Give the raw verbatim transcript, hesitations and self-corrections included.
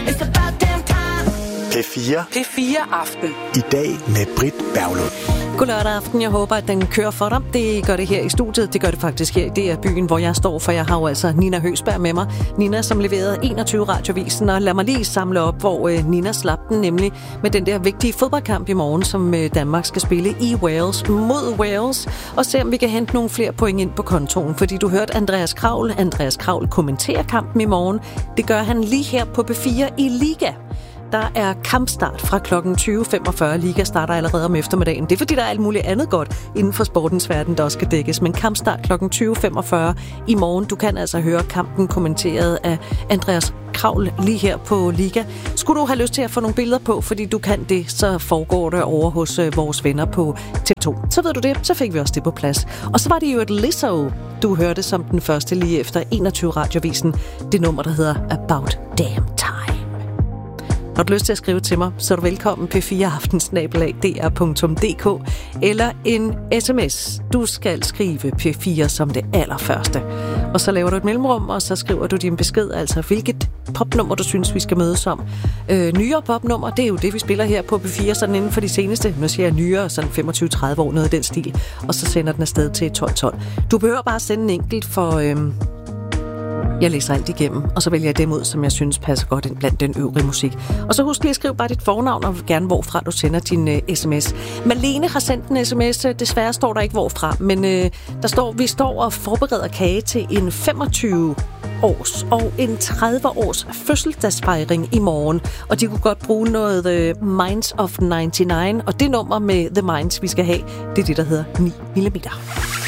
P fire. P fire Aften. I dag med Britt Berglund. God lørdag aften. Jeg håber, at den kører for dig. Det gør det her i studiet. Det gør det faktisk her. Det er byen, hvor jeg står, for jeg har jo altså Nina Høgsberg med mig. Nina, som leverede enogtyve radiovisen, og lad mig lige samle op, hvor øh, Nina slap den, nemlig med den der vigtige fodboldkamp i morgen, som øh, Danmark skal spille i Wales mod Wales, og se om vi kan hente nogle flere point ind på kontoen, fordi du hørte Andreas Kraul. Andreas Kraul kommenterer kampen i morgen. Det gør han lige her på P fire i Liga. Der er kampstart fra klokken tyve femogfyrre. Liga starter allerede om eftermiddagen. Det er fordi, der er alt muligt andet godt inden for sportens verden, der også skal dækkes. Men kampstart klokken tyve femogfyrre i morgen. Du kan altså høre kampen kommenteret af Andreas Kraul lige her på Liga. Skulle du have lyst til at få nogle billeder på, fordi du kan det, så foregår det over hos vores venner på T V to. Så ved du det, så fik vi også det på plads. Og så var det jo et Lizzo, du hørte som den første lige efter enogtyve radiovisen. Det nummer, der hedder About Damn Time. Har du lyst til at skrive til mig, så er du velkommen p fire aften snabel-a d r punktum d k eller en sms. Du skal skrive P fire som det allerførste. Og så laver du et mellemrum, og så skriver du din besked, altså hvilket popnummer du synes, vi skal mødes om. Øh, nyere popnummer, det er jo det, vi spiller her på P fire, sådan inden for de seneste, nu siger jeg nyere, sådan femogtyve tredive år, noget af den stil. Og så sender den afsted til tolv tolv. Du behøver bare sende en enkelt for... Øh, Jeg læser alt igennem, og så vælger jeg dem ud, som jeg synes passer godt ind blandt den øvrige musik. Og så husk lige at skrive bare dit fornavn, og gerne hvorfra du sender din uh, sms. Malene har sendt en sms, desværre står der ikke hvorfra, men uh, der står, vi står og forbereder kage til en femogtyve års og en tredive års fødselsdagsfejring i morgen. Og de kunne godt bruge noget uh, Minds of nioghalvfems, og det nummer med The Minds, vi skal have, det er det, der hedder ni millimeter.